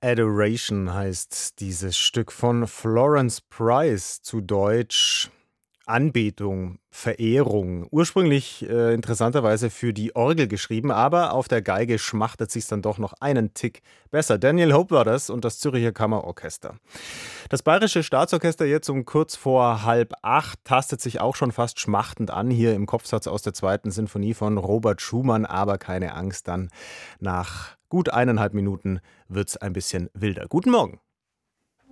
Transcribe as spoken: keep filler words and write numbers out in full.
Adoration heißt dieses Stück von Florence Price, zu Deutsch Anbetung, Verehrung. Ursprünglich äh, interessanterweise für die Orgel geschrieben, aber auf der Geige schmachtet sich's dann doch noch einen Tick besser. Daniel Hope war das und das Zürcher Kammerorchester. Das Bayerische Staatsorchester jetzt um kurz vor halb acht tastet sich auch schon fast schmachtend an, hier im Kopfsatz aus der zweiten Sinfonie von Robert Schumann, aber keine Angst, dann nach gut eineinhalb Minuten wird's ein bisschen wilder. Guten Morgen.